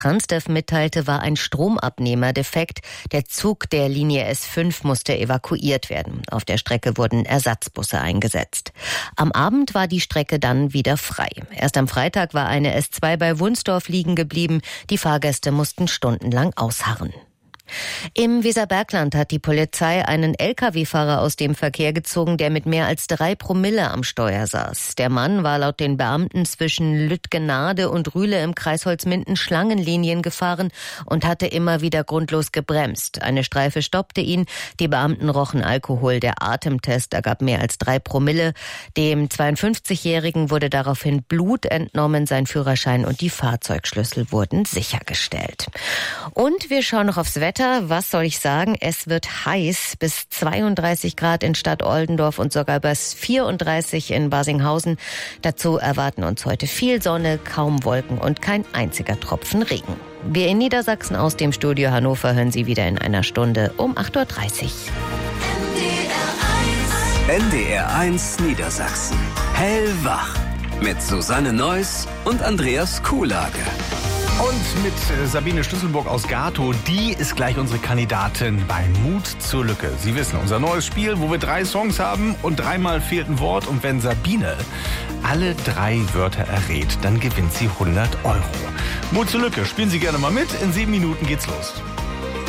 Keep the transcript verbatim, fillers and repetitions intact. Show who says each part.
Speaker 1: Transdev mitteilte, war ein Stromabnehmer defekt. Der Zug der Linie S fünf musste evakuiert werden. Auf der Strecke wurden Ersatzbusse eingesetzt. Am Abend war die Strecke dann wieder frei. Erst am Freitag war eine S zwei bei Wunsdorf liegen geblieben. Die Fahrgäste mussten stundenlang ausharren. Im Weserbergland hat die Polizei einen L K W-Fahrer aus dem Verkehr gezogen, der mit mehr als drei Promille am Steuer saß. Der Mann war laut den Beamten zwischen Lütgenade und Rühle im Kreis Holzminden Schlangenlinien gefahren und hatte immer wieder grundlos gebremst. Eine Streife stoppte ihn. Die Beamten rochen Alkohol. Der Atemtest ergab mehr als drei Promille. Dem zweiundfünfzigjährigen wurde daraufhin Blut entnommen. Sein Führerschein und die Fahrzeugschlüssel wurden sichergestellt. Und wir schauen noch aufs Wetter. Was soll ich sagen? Es wird heiß, bis zweiunddreißig Grad in Stadt Oldendorf und sogar bis vierunddreißig in Barsinghausen. Dazu erwarten uns heute viel Sonne, kaum Wolken und kein einziger Tropfen Regen. Wir in Niedersachsen aus dem Studio Hannover hören Sie wieder in einer Stunde um acht Uhr dreißig.
Speaker 2: N D R eins Niedersachsen. Hellwach. Mit Susanne Neuss und Andreas Kuhlage.
Speaker 3: Und mit Sabine Schlüsselburg aus Gatow, die ist gleich unsere Kandidatin bei Mut zur Lücke. Sie wissen, unser neues Spiel, wo wir drei Songs haben und dreimal fehlt ein Wort. Und wenn Sabine alle drei Wörter errät, dann gewinnt sie hundert Euro. Mut zur Lücke, spielen Sie gerne mal mit. In sieben Minuten geht's los.